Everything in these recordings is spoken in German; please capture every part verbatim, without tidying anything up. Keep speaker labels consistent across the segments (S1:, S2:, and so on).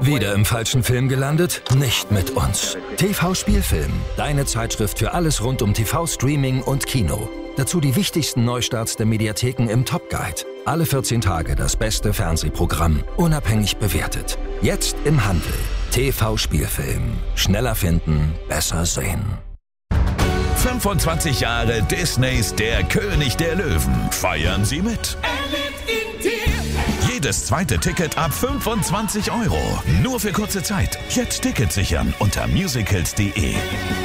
S1: Wieder im falschen Film gelandet? Nicht mit uns. T V-Spielfilm, deine Zeitschrift für alles rund um T V-Streaming und Kino. Dazu die wichtigsten Neustarts der Mediatheken im Top Guide. Alle vierzehn Tage das beste Fernsehprogramm, unabhängig bewertet. Jetzt im Handel. T V-Spielfilm. Schneller finden, besser sehen.
S2: fünfundzwanzig Jahre Disneys Der König der Löwen. Feiern Sie mit. Jedes zweite Ticket ab fünfundzwanzig Euro. Nur für kurze Zeit. Jetzt Tickets sichern unter musicals punkt de.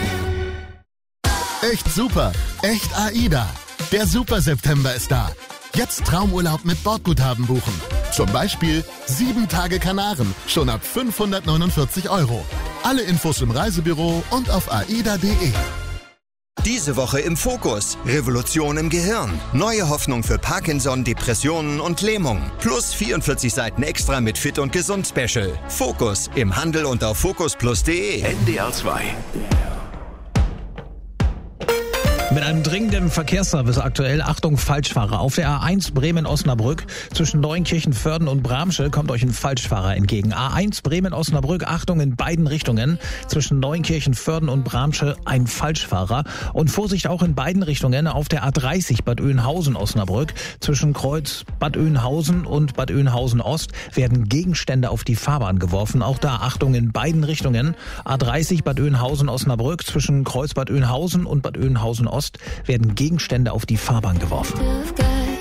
S3: Echt super. Echt AIDA. Der Super September ist da. Jetzt Traumurlaub mit Bordguthaben buchen. Zum Beispiel sieben Tage Kanaren. Schon ab fünfhundertneunundvierzig Euro. Alle Infos im Reisebüro und auf aida punkt de.
S4: Diese Woche im Fokus. Revolution im Gehirn. Neue Hoffnung für Parkinson, Depressionen und Lähmung. Plus vierundvierzig Seiten extra mit Fit und Gesund Special. Fokus im Handel und auf fokus plus punkt de.
S2: N D R zwei.
S5: Mit einem dringenden Verkehrsservice aktuell. Achtung, Falschfahrer. Auf der A eins Bremen-Osnabrück zwischen Neunkirchen-Vörden und Bramsche kommt euch ein Falschfahrer entgegen. A eins Bremen-Osnabrück, Achtung in beiden Richtungen. Zwischen Neunkirchen-Vörden und Bramsche ein Falschfahrer. Und Vorsicht auch in beiden Richtungen auf der A dreißig Bad Oeynhausen-Osnabrück. Zwischen Kreuz Bad Oeynhausen und Bad Oeynhausen-Ost werden Gegenstände auf die Fahrbahn geworfen. Auch da Achtung in beiden Richtungen. A dreißig Bad Oeynhausen-Osnabrück zwischen Kreuz Bad Oeynhausen und Bad Oeynhausen-Ost werden Gegenstände auf die Fahrbahn geworfen.